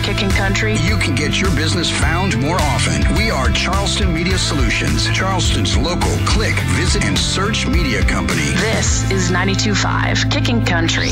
Kicking Country, you can get your business found more often. We are Charleston Media Solutions, Charleston's local click, visit, and search media company. This is 92.5 Kicking Country.